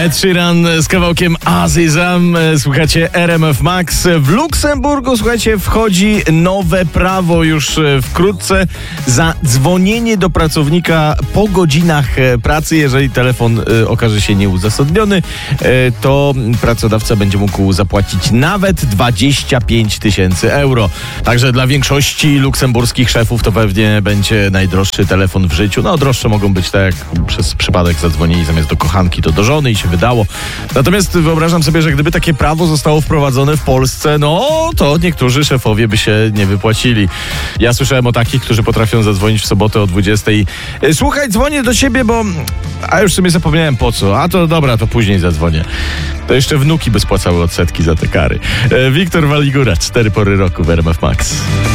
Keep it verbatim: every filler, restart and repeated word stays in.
Ed Sheeran z kawałkiem Azizam. Słuchajcie, R M F Max. W Luksemburgu, słuchajcie, wchodzi nowe prawo już wkrótce. Za dzwonienie do pracownika po godzinach pracy, jeżeli telefon okaże się nieuzasadniony, to pracodawca będzie mógł zapłacić nawet dwadzieścia pięć tysięcy euro. Także dla większości luksemburskich szefów to pewnie będzie najdroższy telefon w życiu. No, droższe mogą być tak, jak przez przypadek zadzwonili zamiast do kochanki, to do żony i się wydało. Natomiast wyobrażam sobie, że gdyby takie prawo zostało wprowadzone w Polsce, no to niektórzy szefowie by się nie wypłacili. Ja słyszałem o takich, którzy potrafią zadzwonić w sobotę o dwudziestej. Słuchaj, dzwonię do ciebie, bo... A już sobie zapomniałem po co. A to dobra, to później zadzwonię. To jeszcze wnuki by spłacały odsetki za te kary. Wiktor Waligura, cztery pory roku w R M F Max.